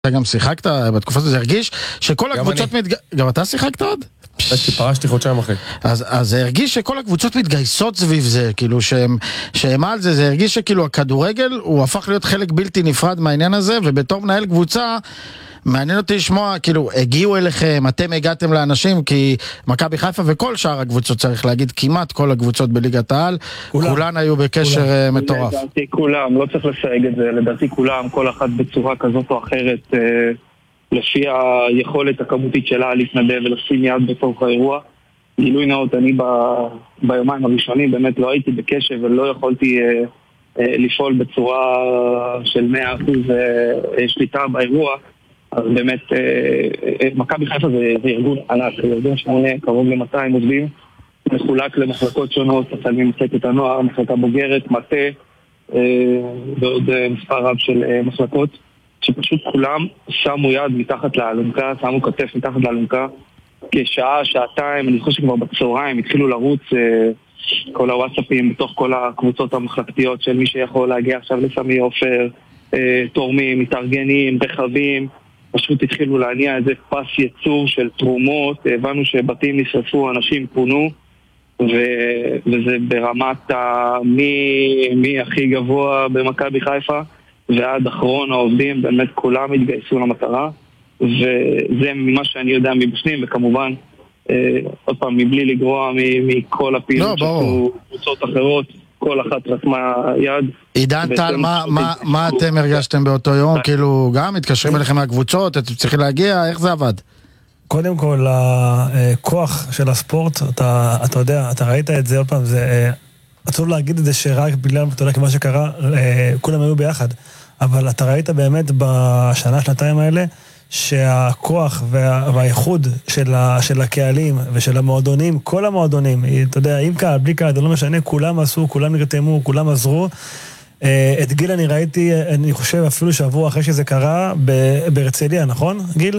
אתה גם שיחקת בתקופה הזאת, זה הרגיש שכל הקבוצות גם אתה שיחקת עוד? פרשתי חודשיים אחרי. אז זה הרגיש שכל הקבוצות מתגייסות סביב זה, כאילו שהם על זה, זה הרגיש שכאילו הכדורגל הוא הפך להיות חלק בלתי נפרד מהעניין הזה, ובתור מנהל קבוצה מעניין אותי לשמוע, כאילו, הגיעו אליכם, אתם הגעתם לאנשים, כי מכבי חיפה וכל שאר הקבוצות, צריך להגיד, כמעט כל הקבוצות בליגת העל, כולן היו בקשר מטורף. לדעתי כולם, לא צריך לסייג את זה, לדעתי כולם, כל אחת בצורה כזאת או אחרת, לפי היכולת הכמותית שלה להתנדב ולשים יד בתוך האירוע. גילוי נאות, אני ביומיים הראשונים באמת לא הייתי בקשר ולא יכולתי לפעול בצורה של 100% שליטה באירוע. אז באמת, מכבי חיפה זה ארגון ענק, זה ארגון שמונה קרוב ל-200 עובדים, מחולק למחלקות שונות, החל ממחלקת הנוער, מחלקה בוגרת, מטה, ועוד מספר רב של מחלקות, שפשוט כולם שמו יד מתחת לאלונקה, שמו כתף מתחת לאלונקה, כשעה, שעתיים, אני חושב שכבר בצהריים התחילו לרוץ כל הוואטסאפים בתוך כל הקבוצות המחלקתיות של מי שיכול להגיע עכשיו לסמי עופר, תורמים, מתארגנים, רכבים, פשוט התחילו להניע איזה פס ייצור של תרומות, הבנו שבתים נשרפו, אנשים פונו, וזה ברמת מי הכי גבוה במכבי חיפה, ועד אחרון העובדים, באמת כולם התגייסו למטרה, וזה ממה שאני יודע מבפנים, וכמובן, עוד פעם, מבלי לגרוע מכל הפעילות של קבוצות אחרות, כל אחת רתמה יד. עידן טל, מה אתם הרגשתם באותו יום? כאילו, גם מתקשרים אליכם מהקבוצות, אתם צריכים להגיע, איך זה עבד? קודם כל, הכוח של הספורט, אתה יודע, אתה ראית את זה עוד פעם, זה עצוב להגיד את זה שרק בגלל, אתה יודע, כמו שקרה, כולם היו ביחד, אבל אתה ראית באמת בשנה, שנתיים האלה, שהכוח והאיחוד של הקהלים ושל המועדונים, כל המועדונים, אתה יודע, עם קהל, בלי קהל, זה לא משנה, כולם עשו, כולם נרתמו, כולם עזרו. את גיל אני ראיתי, אני חושב אפילו שבוע אחרי שזה קרה, בהרצליה, נכון, גיל?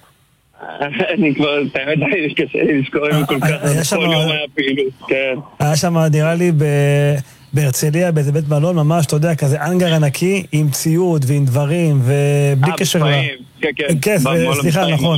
אני כבר, האמת, קשה לי לזכור עם כל כך, כל יום היה פעילות, כן. היה שם, נראה לי, בהרצליה, באיזה בית מלון, ממש, אתה יודע, כזה אנגר ענקי, עם ציוד ועם דברים, ובלי קשר... בשפעים, כן. סליחה, נכון,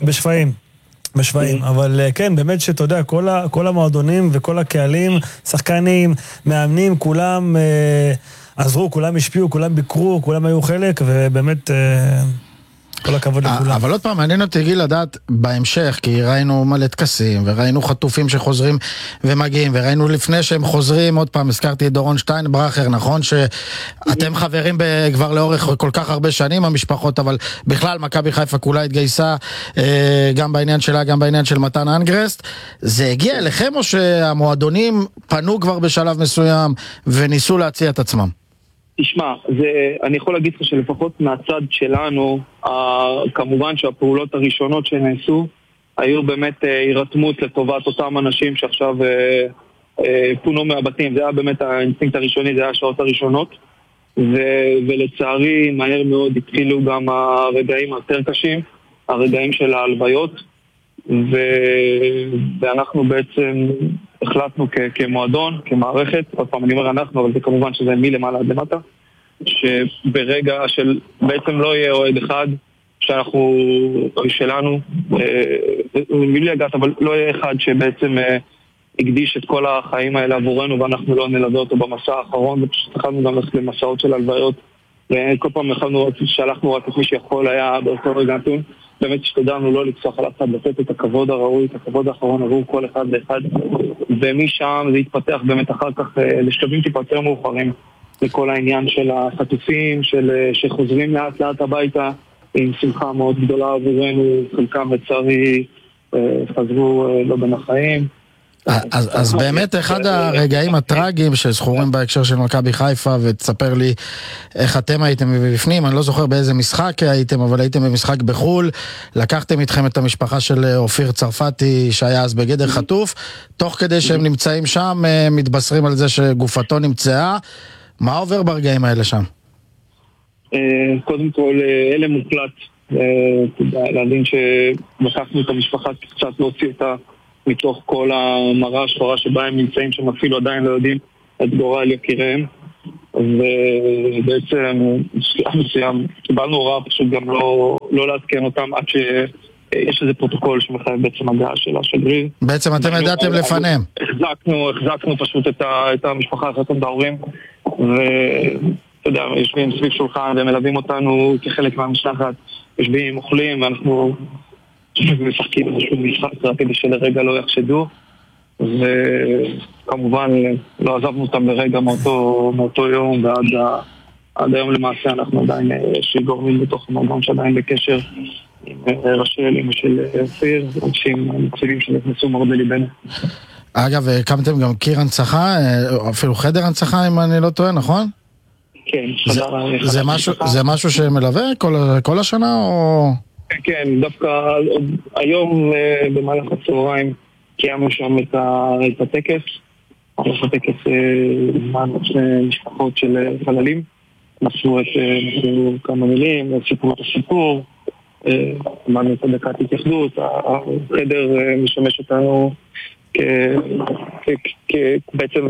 בשפעים, אבל כן, באמת שאתה יודע, כל המועדונים וכל הקהלים, שחקנים, מאמנים, כולם עזרו, כולם השפיעו, כולם ביקרו, כולם היו חלק, ובאמת... כל הכבוד לכולם. אבל עוד פעם, מעניין אותי גיל לדעת בהמשך, כי ראינו מלא תקסים, וראינו חטופים שחוזרים ומגיעים, וראינו לפני שהם חוזרים, עוד פעם, הזכרתי את דורון שטיינברכר, נכון שאתם חברים כבר לאורך כל כך הרבה שנים, המשפחות, אבל בכלל, מכבי חיפה כולה התגייסה, גם בעניין שלה, גם בעניין של מתן אנגרסט. זה הגיע אליכם, או שהמועדונים פנו כבר בשלב מסוים, וניסו להציע את עצמם? תשמע, אני יכול להגיד לך שלפחות מהצד שלנו, כמובן שהפעולות הראשונות שנעשו, היו באמת הירתמות לטובת אותם אנשים שעכשיו פונו מהבתים. זה היה באמת האינסטינקט הראשוני, זה היה השעות הראשונות, ולצערי מהר מאוד התחילו גם הרגעים היותר קשים, הרגעים של ההלוויות, ואנחנו בעצם החלטנו כמועדון, כמערכת, עוד פעם אני אומר אנחנו, אבל זה כמובן שזה מלמעלה עד למטה, שברגע של בעצם לא יהיה אוהד אחד שאנחנו, שלנו, מבלי הגעת, אבל לא יהיה אחד שבעצם הקדיש את כל החיים האלה עבורנו, ואנחנו לא נלווה אותו במסע האחרון, ופשוט התחלנו גם ללכת למסעות של הלוויות, וכל פעם שלחנו רק את מי שיכול היה באותו רגע נתון, באמת השתדלנו לא לפסוח על אף אחד, לתת את הכבוד הראוי, את הכבוד האחרון עבור כל אחד ואחד, ומשם זה התפתח באמת אחר כך לשלבים טיפה יותר מאוחרים, לכל העניין של החטופים, שחוזרים לאט לאט הביתה, עם שמחה מאוד גדולה עבורנו, חלקם לצערי חזרו לא בין החיים. אז באמת אחד הרגעים הטרגיים שזכורים בהקשר של מכבי חיפה, ותספר לי איך אתם הייתם בפנים, אני לא זוכר באיזה משחק הייתם, אבל הייתם במשחק בחול, לקחתם איתכם את המשפחה של אופיר צרפתי שהיה אז בגדר חטוף, תוך כדי שהם נמצאים שם מתבשרים על זה שגופתו נמצאה. מה עובר ברגעים האלה שם? קודם כל אלה מוחלט, להבין שלקחנו את המשפחה קצת להוציא אותה מתוך כל המראה השחורה שבה הם נמצאים, שהם אפילו עדיין לא יודעים את גורל יקיריהם. ובעצם בשלב מסוים קיבלנו הוראה פשוט גם לא לעדכן אותם עד שיש איזה פרוטוקול שמחייב בעצם הגעה של השגריר. בעצם אתם ידעתם לפניהם. החזקנו פשוט את המשפחה, החזקנו את ההורים, ואתה יודע, יושבים סביב שולחן ומלווים אותנו כחלק מהמשלחת, יושבים, אוכלים, ואנחנו משחקים איזשהו משחק רק כדי שלרגע לא יחשדו, וכמובן לא עזבנו אותם לרגע מאותו יום, ועד היום למעשה אנחנו עדיין, יש גורמים בתוך המועדון שעדיין בקשר עם ראשי אלימה של אופיר, אנשים מקציבים שנכנסו מאוד לליבנו. אגב, הקמתם גם קיר הנצחה, אפילו חדר הנצחה אם אני לא טועה, נכון? כן, זה משהו שמלווה כל השנה או... כן, דווקא היום במהלך הצהריים קיימנו שם את הטקס. הטקס זמן משפחות של חללים. נשאו כמה מילים, סיפרו את הסיפור, אמרנו את הדקת התייחדות. החדר משמש אותנו בעצם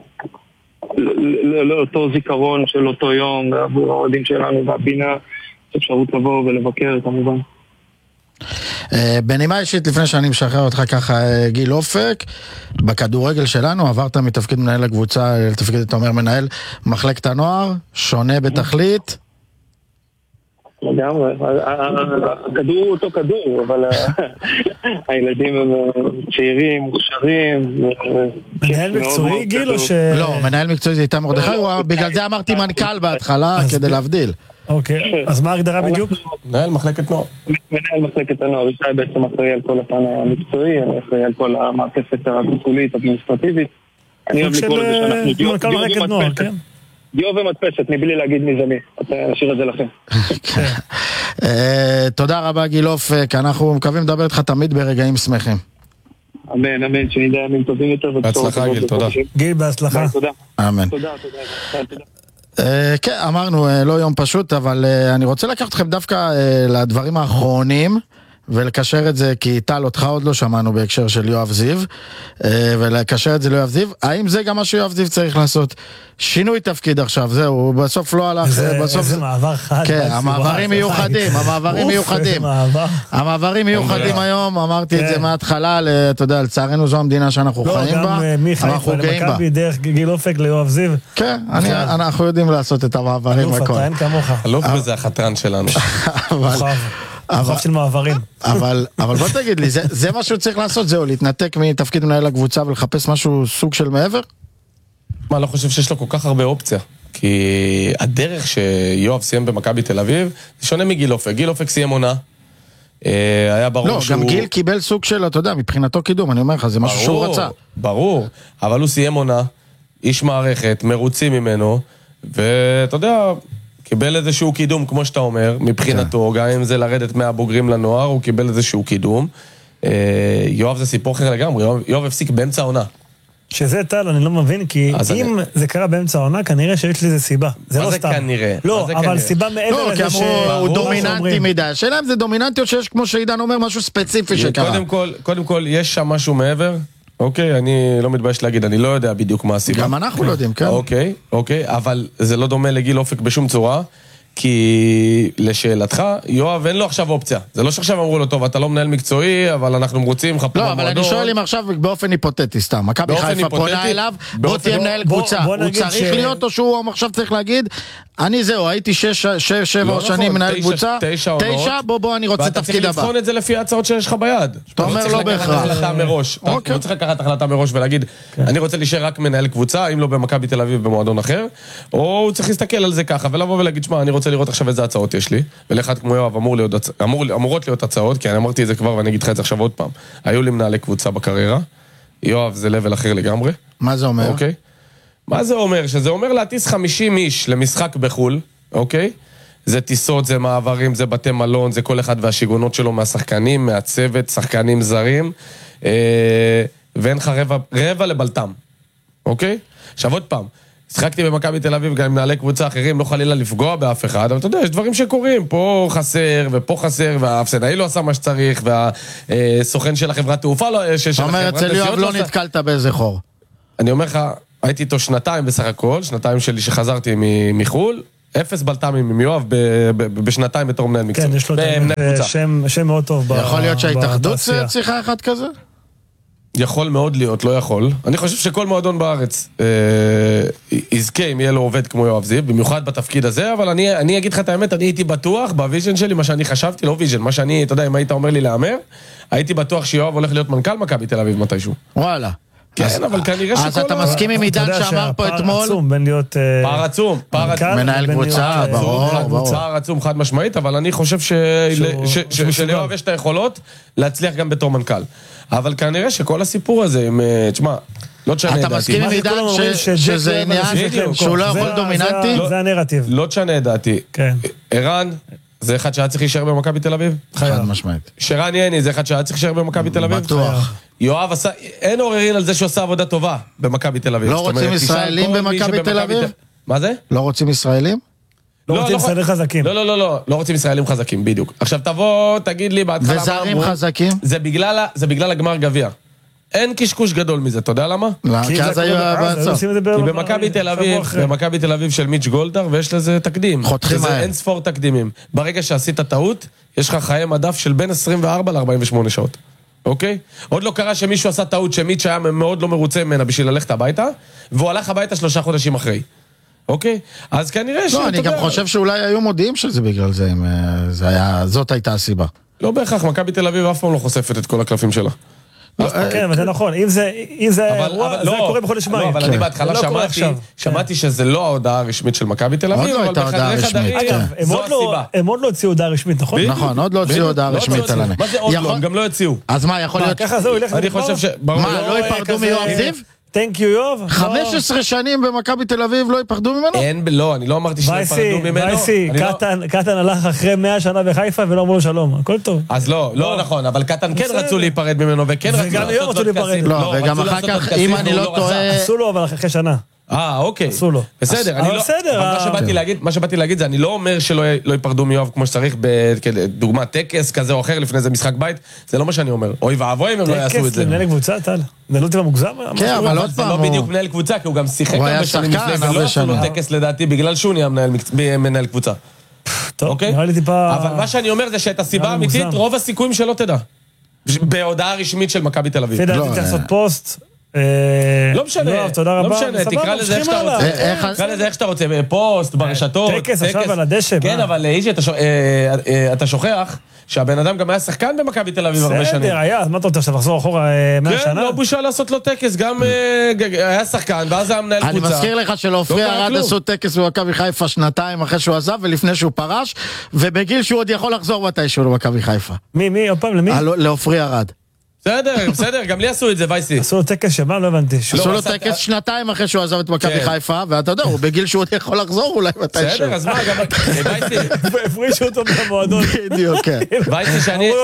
לאותו זיכרון של אותו יום עבור האוהדים שלנו, והבינה אפשרות לבוא ולבקר כמובן. בנימה אישית, לפני שאני משחרר אותך ככה, גיל אופק, בכדורגל שלנו עברת מתפקיד מנהל הקבוצה לתפקיד, אתה אומר, מנהל מחלקת הנוער, שונה בתכלית? לגמרי, הכדור הוא אותו כדור, אבל הילדים הם צעירים, מוכשרים. מנהל מקצועי גיל או ש... לא, מנהל מקצועי זה איתה מרדכי, בגלל זה אמרתי מנכ"ל בהתחלה, כדי להבדיל. אוקיי, אז מה ההגדרה בדיוק? מנהל מחלקת נוער. מנהל מחלקת הנוער, ישי בעצם אחראי על כל הפן המקצועי, אני אחראי על כל המעטפת הטיפולית, אדמיניסטרטיבית. אני אוהב לקרוא לזה שאנחנו דיו ומדפסת, מבלי להגיד מי זה מי. אתה נשאיר את זה לכם. תודה רבה גיל אופק, אנחנו מקווים לדבר איתך תמיד ברגעים שמחים. אמן, אמן, שנדע ימים טובים יותר. בהצלחה גיל, תודה. גיל, בהצלחה. תודה. אמן. תודה. כן, אמרנו, לא יום פשוט, אבל אני רוצה לקחת אתכם דווקא לדברים האחרונים, ולקשר את זה, כי טל, אותך עוד לא שמענו בהקשר של יואב זיו, ולקשר את זה ליואב זיו. האם זה גם מה שיואב זיו צריך לעשות? שינוי תפקיד עכשיו, זהו, בסוף לא הלך, איזה מעבר חד. כן, המעברים מיוחדים, המעברים מיוחדים היום, אמרתי את זה מההתחלה, אתה יודע, לצערנו זו המדינה שאנחנו חיים בה, אנחנו גאים בה. למכבי דרך גיל אופק ליואב זיו. כן, אנחנו יודעים לעשות את המעברים. אלוף, אתה אין כמוך. אלוף וזה החתרן שלנו. חוב של מעברים. אבל בוא תגיד לי, זה מה שהוא צריך לעשות, זהו, להתנתק מתפקיד מנהל הקבוצה ולחפש משהו סוג של מעבר? מה, לא חושב שיש לו כל כך הרבה אופציה, כי הדרך שיואב סיים במכבי תל אביב זה שונה מגיל אופק. גיל אופק סיים עונה, היה ברור לא, גם גיל קיבל סוג של, אתה יודע, מבחינתו קידום, אני אומר לך, זה משהו שהוא רצה. ברור, אבל הוא סיים עונה, איש מערכת, מרוצים ממנו, ואתה יודע, קיבל איזשהו קידום, כמו שאתה אומר, מבחינתו, גם אם זה לרדת מהבוגרים לנוער, הוא קיבל איזשהו קידום. יואב זה סיפור אחר לגמרי, יואב הפסיק באמצע העונה. שזה טל, אני לא מבין, כי אם זה קרה באמצע העונה, כנראה שיש לזה סיבה. זה לא סתם. מה זה כנראה? לא, אבל סיבה מעבר לזה הוא דומיננטי מדי. השאלה אם זה דומיננטי או שיש, כמו שעידן אומר, משהו ספציפי שקרה. קודם כל, יש שם משהו מעבר. אוקיי, אני לא מתבייש להגיד, אני לא יודע בדיוק מה הסיבה. גם אנחנו לא יודעים, כן. אוקיי, אבל זה לא דומה לגיל אופק בשום צורה, כי לשאלתך, יואב אין לו עכשיו אופציה. זה לא שעכשיו אמרו לו, טוב, אתה לא מנהל מקצועי, אבל אנחנו מרוצים לך פה במועדון. לא, אבל אני שואל אם עכשיו באופן היפותטי סתם, מכבי חיפה פונה אליו, בוא תהיה מנהל קבוצה. הוא צריך להיות או שהוא עכשיו צריך להגיד, אני זהו, הייתי 6-7 שנים מנהל קבוצה, 9, בוא אני רוצה תפקיד הבא. ואתה צריך לבחון את זה לפי ההצעות שיש לך ביד. אתה אומר לא בהכרח. אתה לא צריך לקחת החלטה מראש ולהגיד, אני רוצה להישאר רק מנהל קבוצה, אם לא במכבי תל אביב במועדון אחר, או הוא צריך להסתכל על זה ככה ולבוא ולהגיד, שמע, אני רוצה לראות עכשיו איזה הצעות יש לי, ולאחד כמו יואב אמורות להיות הצעות, כי אני אמרתי את זה כבר ואני אגיד לך את זה עכשיו עוד פעם. היו לי מנהלי קבוצה בקריירה, יואב זה לבל אחר לגמרי. מה זה אומר? אוקיי? מה זה אומר? שזה אומר להטיס 50 איש למשחק בחול, אוקיי? זה טיסות, זה מעברים, זה בתי מלון, זה כל אחד והשיגונות שלו מהשחקנים, מהצוות, שחקנים זרים, ואין לך רבע לבלטם, אוקיי? עכשיו עוד פעם, שחקתי במכבי תל אביב גם עם מנהלי קבוצה אחרים, לא חלילה לפגוע באף אחד, אבל אתה יודע, יש דברים שקורים, פה חסר ופה חסר, והאפסנאי לא עשה מה שצריך, והסוכן של החברת תעופה לא... זאת אומרת, אצל יואב לא נתקלת באיזה חור. אני אומר לך, הייתי איתו שנתיים בסך הכל, שנתיים שלי שחזרתי מחול, 0 בלת"מים עם יואב בשנתיים בתור מנהל מקצוע. כן, יש לו שם מאוד טוב. יכול להיות שההתאחדות צריכה אחד כזה? יכול מאוד להיות, לא יכול. אני חושב שכל מועדון בארץ יזכה אם יהיה לו עובד כמו יואב זיו, במיוחד בתפקיד הזה, אבל אני אגיד לך את האמת, אני הייתי בטוח בוויז'ן שלי, מה שאני חשבתי, לא ויז'ן, מה שאני, אתה יודע, אם היית אומר לי לאמר, הייתי בטוח שיואב הולך להיות מנכ"ל מכבי תל אביב מתישהו. וואלה. כן, אבל כנראה שכל... אז אתה מסכים עם עידן שאמר פה אתמול? פער עצום בין להיות... פער עצום, מנהל קבוצה, ברור. פער עצום חד משמעית, אבל אני חושב שליואב יש את היכולות להצליח גם בתור מנכ"ל. אבל כנראה שכל הסיפור הזה, תשמע, לא תשנה את דעתי. אתה מסכים עם עידן שזה עניין שהוא לא יכול דומיננטי? זה הנרטיב. לא תשנה את דעתי. ערן, זה אחד שהיה צריך להישאר במכבי תל אביב? חד משמעית. שרן יני, זה אחד שהיה צריך להישאר במכבי תל אביב? בטוח. יואב עשה, אין עוררין על זה שעושה עבודה טובה במכבי תל אביב. לא רוצים ישראלים במכבי תל אביב? מה זה? לא רוצים ישראלים? לא רוצים ישראלים חזקים. לא רוצים ישראלים חזקים, בדיוק. עכשיו תבוא, תגיד לי בהתחלה... וזרים חזקים? זה בגלל הגמר גביע. אין קשקוש גדול מזה, אתה יודע למה? כי אז היו בעצם. כי במכבי תל אביב של מיץ' גולדהר, ויש לזה תקדים. חותכים מהר. אין ספור תקדימים. ברגע שעשית טעות, יש לך חיי מדף של בין 24 ל-48 שעות. אוקיי? עוד לא קרה שמישהו עשה טעות שמיץ' היה מאוד לא מרוצה ממנה בשביל ללכת הביתה, והוא הלך הביתה 3 חודשים אחרי. אוקיי? אז כנראה לא, אני גם חושב שאולי היו מודיעים שזה בגלל זה, זאת הייתה הסיבה. לא בהכרח, מכבי תל אביב אף פעם לא חושפת את כל הקלפים שלה. כן, אבל זה נכון, אם זה אירוע, זה קורה בחודש מאי. לא, אבל אני בהתחלה שמעתי שזה לא ההודעה הרשמית של מכבי תל אביב, אבל בחדרי חדרים, זו הסיבה. הם עוד לא הוציאו הודעה רשמית, נכון? נכון, עוד לא הוציאו הודעה רשמית על העניין. מה זה עוד לא? הם גם לא הוציאו. אז מה, יכול להיות... ככה זהו, ילך אני חושב ש... מה, לא ייפרדו מיואב זיו? Thank you, יואב. 15 שנים במכבי תל אביב לא ייפרדו ממנו? לא, אני לא אמרתי שלא ייפרדו ממנו. וייסי, קטן הלך אחרי 100 שנה בחיפה ולא אמרו לו שלום, הכל טוב. אז לא נכון, אבל קטן כן רצו להיפרד ממנו, וכן רצו לעשות כסים. לא, וגם אחר כך, אם אני לא טועה... עשו לו, אבל אחרי שנה. אוקיי. עשו לו. בסדר, מה שבאתי להגיד זה, אני לא אומר שלא ייפרדו מיואב כמו שצריך, בדוגמה טקס כזה או אחר לפני זה משחק בית, זה לא מה שאני אומר. אוי ואבוי אם הם לא יעשו את זה. טקס למנהל קבוצה, טל. זה לא טיפה מוגזם? כן, אבל עוד זה לא בדיוק מנהל קבוצה, כי הוא גם שיחק הרבה שנים לפני, ולא עשו לו טקס לדעתי, בגלל שהוא נהיה מנהל קבוצה. טוב, נראה לי טיפה... אבל מה שאני אומר זה שאת הסיבה האמיתית, רוב הסיכויים שלא תדע. בהודעה רשמית של מכבי תל אביב. תדעתי צריך לעשות פוסט. לא משנה, לא משנה, תקרא לזה איך שאתה רוצה, פוסט, ברשתות. טקס עכשיו על הדשא. כן, אבל אישי, אתה שוכח שהבן אדם גם היה שחקן במכבי תל אביב הרבה שנים. בסדר, היה, אז מה אתה רוצה עכשיו לחזור אחורה 100 שנה? כן, לא בושה לעשות לו טקס, גם היה שחקן, ואז היה מנהל קבוצה. אני מזכיר לך שלעופרי ארד עשו טקס במכבי חיפה 2 אחרי שהוא עזב, ולפני שהוא פרש, ובגיל שהוא עוד יכול לחזור מתישהו למכבי חיפה. מי, עוד פעם, למי? לעופרי ארד. בסדר, גם לי עשו את זה, וייסי. עשו לו טקס שמה? לא הבנתי. עשו לו טקס 2 אחרי שהוא עזב את מכבי חיפה, ואתה יודע, הוא בגיל שהוא עוד יכול לחזור אולי מתישהו. בסדר, אז מה, גם... וייסי. והפרישו אותו במועדון. בדיוק, כן. וייסי,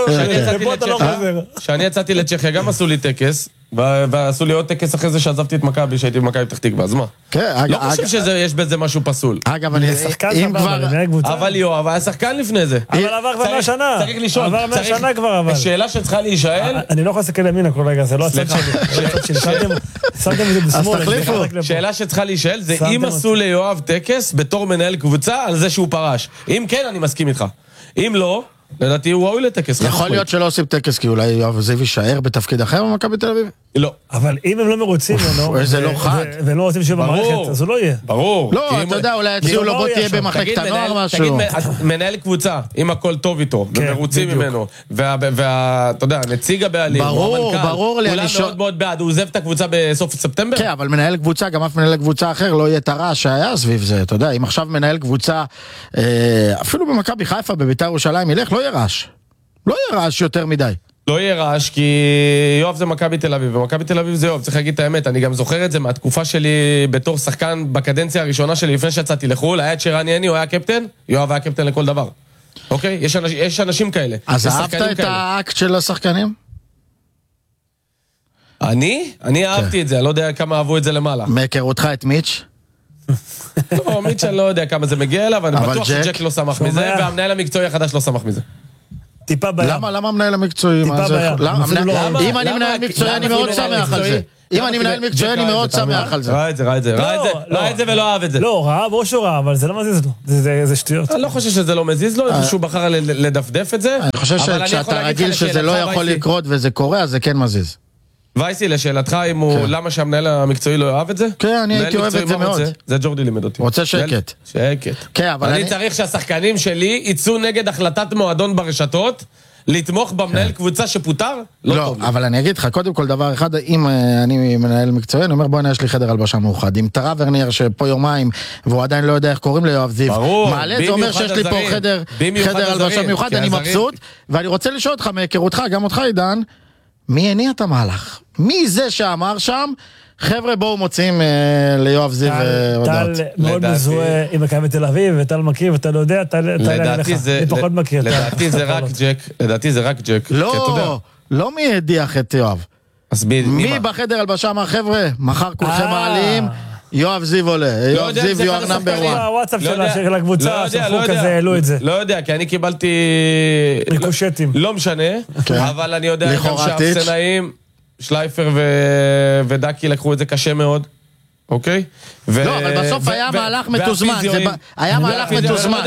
שאני יצאתי לצ'כיה, גם עשו לי טקס, ועשו לי עוד טקס אחרי זה שעזבתי את מכבי, שהייתי במכבי פתח תקווה, אז מה? לא חושב שיש בזה משהו פסול. אגב, אם כבר... אבל יואב היה שחקן לפני זה. אבל עבר כבר 100 שנה. צריך לשאול. עבר 100 שנה כבר, אבל. שאלה שצריכה להישאל... אני לא יכול לסתכל ימינה כל רגע, זה לא הצד שלי. שמתם את זה בשמאל. אז תחליפו. שאלה שצריכה להישאל זה אם עשו ליואב טקס בתור מנהל קבוצה על זה שהוא פרש. אם כן, אני מסכים איתך. אם לא... לדעתי הוא ראוי לטקס. יכול להיות שלא עושים טקס, כי אולי יואב זיו יישאר בתפקיד אחר במכבי תל אביב? לא. אבל אם הם לא מרוצים ממנו, זה לא חד. והם לא רוצים שיהיה במערכת, אז הוא לא יהיה. ברור. לא, אתה יודע, אולי יציעו לו בוא תהיה במחלקת הנוער משהו. תגיד, מנהל קבוצה, אם הכל טוב איתו, ומרוצים ממנו, ואתה יודע, נציג הבעלים, ברור לי, כולם מאוד מאוד בעד, הוא עוזב את הקבוצה בסוף ספטמבר? כן, אבל מנהל קבוצה, גם אף מנהל קבוצה אחר, לא יהיה את הרעש שהיה סביב זה, אתה יודע, אם עכשיו מנהל קבוצה, אפילו במכבי חיפה, בבית"ר ירושלים ילך, לא יהיה רעש. לא יהיה רעש יותר מדי. לא יהיה רעש, כי יואב זה מכבי תל אביב, ומכבי תל אביב זה יואב, צריך להגיד את האמת, אני גם זוכר את זה מהתקופה שלי בתור שחקן בקדנציה הראשונה שלי, לפני שיצאתי לחול, היה את שרן יני, הוא היה קפטן, יואב היה קפטן לכל דבר. אוקיי? יש אנשים כאלה. אז אהבת את האקט של השחקנים? אני אהבתי את זה, אני לא יודע כמה אהבו את זה למעלה. מהיכרותך את מיץ'? לא, מיץ' אני לא יודע כמה זה מגיע אליו, אני בטוח שג'ק לא שמח מזה, והמנהל המקצועי החדש לא שמח מזה. טיפה בים. למה המנהל המקצועי? טיפה בים. אם אני מנהל מקצועי אני מאוד שמח על זה. אם אני מנהל מקצועי, אני מאוד שמח על זה. ראה את זה ולא אהב את זה. לא, ראה בו שהוא ראה, אבל זה לא מזיז לו. זה שטויות. אני לא חושב שזה לא מזיז לו, אני חושב שהוא בחר לדפדף את זה. אני חושב שכשאתה רגיל שזה לא יכול לקרות וזה קורה, אז זה כן מזיז. וייסי, לשאלתך, למה שהמנהל המקצועי לא אוהב את זה? כן, אני הייתי אוהב את זה מאוד. זה ג'ורדי לימד אותי. רוצה שקט. שקט. כן, אבל אני צריך שהשחקנים שלי יצאו נגד החלטת מועדון ברשתות, לתמוך במנהל קבוצה שפוטר? לא, אבל אני אגיד לך, קודם כל דבר אחד, אם אני מנהל מקצועי, אני אומר בוא יש לי חדר הלבשה מאוחד. אם טרה ורניר שפה יומיים, והוא עדיין לא יודע איך קוראים ליואב זיו, מעלה, זה אומר שיש לי פה חדר הלבשה מיוחד, אני מבסוט, ואני רוצה לשאול אותך מהיכרותך, גם אותך עידן, מי הניע את המהלך? מי זה שאמר שם, חבר'ה בואו מוצאים ליואב זיו הודעות? טל מאוד מזוהה עם מכבי תל אביב, וטל מכיר, ואתה לא יודע, אני פחות מכיר. לדעתי זה רק ג'ק. לא מי הדיח את יואב. מי בחדר הלבשה אמר, חבר'ה, מחר כולכם מעלים, יואב זיו עולה, יואב זיו יואב נאמבר 1. הוואטסאפ של הקבוצה, שלחו כזה, העלו את זה. לא יודע, כי אני קיבלתי... ריקושטים. לא משנה, אבל אני יודע גם שהאפסנאים, שלייפר ודקי לקחו את זה קשה מאוד, אוקיי? לא, אבל בסוף היה מהלך מתוזמן, היה מהלך מתוזמן.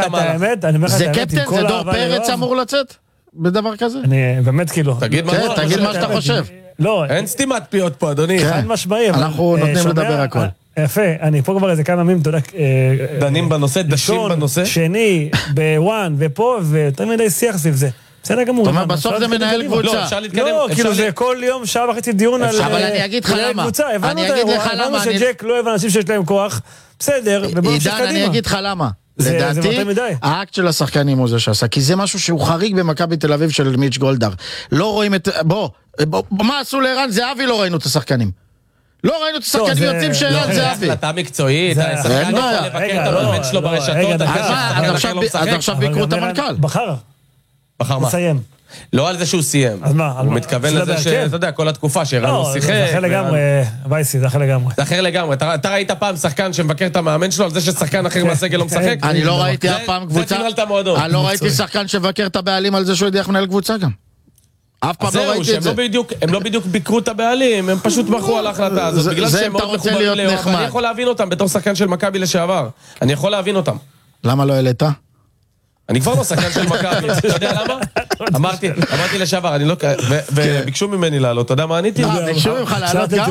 זה קפטן, זה דור פרץ אמור לצאת? בדבר כזה? אני באמת כאילו... תגיד מה שאתה חושב. לא, אין סתימת פיות פה, אדוני. חד משמעי. אנחנו נותנים לדבר הכל. יפה, אני פה כבר איזה כמה ימים, אתה יודע... דנים בנושא, דשים בנושא. שני, בוואן, ופה, ויותר מדי שיח סביב זה. בסדר גמור. זאת אומרת, בסוף זה מנהל קבוצה. לא, אפשר להתקדם. לא, כאילו זה כל יום, שעה וחצי דיון על... אבל אני אגיד לך למה. הבנו שג'ק לא אוהב אנשים שיש להם כוח. בסדר, עידן, אני אגיד לך למה. לדעתי, האקט של השחקנים הוא זה שעשה, כי זה משהו שהוא חריג במכבי תל אביב של מיץ' גולדהר. לא רואים את... בוא, מה עשו לערן זהבי? לא ראינו את השחקנים. לא ראינו את השחקנים יוצאים שערן זהבי. זה החלטה מקצועית, השחקן יכול לבקר את המאמן שלו ברשתות. אז עכשיו ביקרו את המנכ"ל. בחר מה? מסיים. לא על זה שהוא סיים. אז מה? הוא מתכוון לזה שאתה יודע, כל התקופה שהרן לא שיחק. זה אחר לגמרי, וייסי, זה אחר לגמרי. זה אחר לגמרי. אתה ראית פעם שחקן שמבקר את המאמן שלו על זה ששחקן אחר מהסגל לא משחק? אני לא ראיתי אף פעם קבוצה. זה תנהלת המועדון. אני לא ראיתי שחקן שבקר את הבעלים על זה שהוא ידיח מנהל קבוצה גם. אף פעם לא ראיתי את זה. הם לא בדיוק ביקרו את הבעלים, הם פשוט בחרו על ההחלטה הזאת. בגלל שהם מאוד מחוברים ליואב, אני יכול להבין אותם בתור שחקן של מכבי לשעבר. אני יכול להבין אותם. למה לא העלית? אני כבר לא שחקן של מכבי, אתה יודע למה? אמרתי לשעבר, אני לא... וביקשו ממני לעלות, אתה יודע מה עניתי? ביקשו ממך לעלות גם?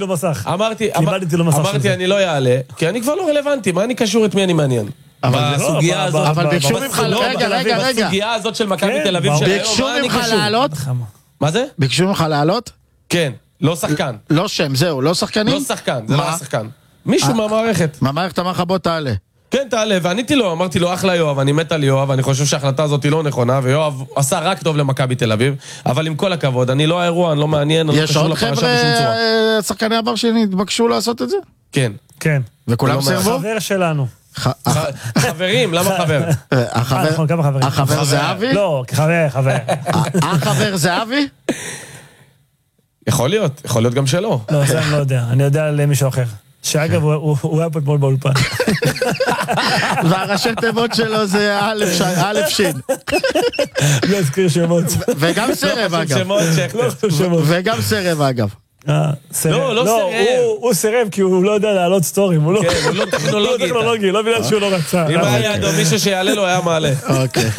אמרתי, אני לא אעלה, כי אני כבר לא רלוונטי, מה אני קשור את מי אני מעניין? בסוגיה הזאת... אבל ביקשו ממך... רגע. בסוגיה הזאת של מכבי תל אביב של היום, ביקשו ממך לעלות? מה זה? ביקשו ממך לעלות? כן, לא שחקן. לא שם, זהו, לא שחקנים? לא שחקן, זה לא שחקן. מישהו מהמערכת. מהמערכת אמר לך בוא תעלה. כן, תעלה, ועניתי לו, אמרתי לו, אחלה יואב, אני מת על יואב, אני חושב שההחלטה הזאת היא לא נכונה, ויואב עשה רק טוב למכבי תל אביב, אבל עם כל הכבוד, אני לא האירוע, אני לא מעניין, אני לא קשור לפרשה בשום צורה. יש עוד חבר'ה, שחקני עבר שנתבקשו לעשות את זה? כן. כן. וכולם סרבו? חבר שלנו. חברים, למה חבר? החבר זהבי? לא, חבר. החבר זהבי? יכול להיות גם שלא. לא, זה אני לא יודע, אני יודע למישהו אחר. שאגב, הוא היה פה אתמול באולפן. והראשי תיבות שלו זה א' שין. לא אזכיר שמות. וגם סרב אגב. וגם סרב אגב. לא סרב. הוא סרב כי הוא לא יודע להעלות סטורים. הוא לא טכנולוגי. לא בגלל שהוא לא רצה. אם היה ידו מישהו שיעלה לו היה מעלה. אוקיי.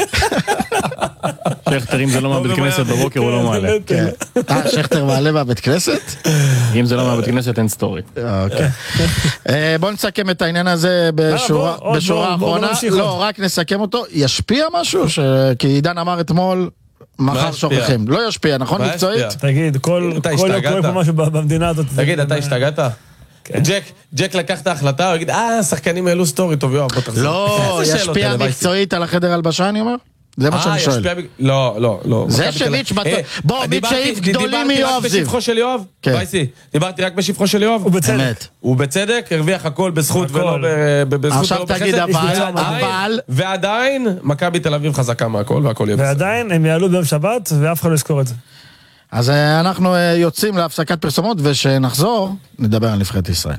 שכתר, אם זה לא מהבית כנסת בבוקר הוא לא מעלה. שכתר מעלה מהבית כנסת? אם זה לא מהבית כנסת אין סטורי. אוקיי. בוא נסכם את העניין הזה בשורה האחרונה. לא, רק נסכם אותו. ישפיע משהו? כי עידן אמר אתמול מחר שוכחים. לא ישפיע, נכון? מקצועית? תגיד, כל קורה פה משהו במדינה הזאת. תגיד, אתה השתגעת? ג'ק לקח את ההחלטה, הוא יגיד, שחקנים העלו סטורי, טוב יואב, בוא תחזור. לא, ישפיע מקצועית על החדר הלבשה, אני אומר? זה מה שאני שואל. לא. זה שמיץ' בוא, מיץ' העיף גדולים מיואב זיו. דיברתי רק בשבחו של יואב? וייסי, דיברתי רק בשבחו של יואב? הוא בצדק, הרוויח הכל בזכות ולא בחסד. עכשיו תגיד אבל... ועדיין, מכבי תל אביב חזקה מהכל והכל יהיה בסדר. ועדיין הם יעלו ביום שבת ואף אחד לא יזכור את זה. אז אנחנו יוצאים להפסקת פרסומות ושנחזור, נדבר על נבחרת ישראל.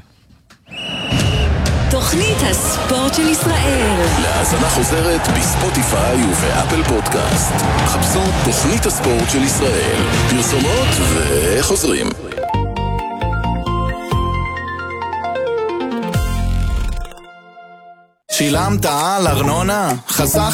תוכנית הספורט של ישראל. להאזנה חוזרת בספוטיפיי ובאפל פודקאסט. חפשו תוכנית הספורט של ישראל. פרסומות וחוזרים. שילמת על ארנונה? חסך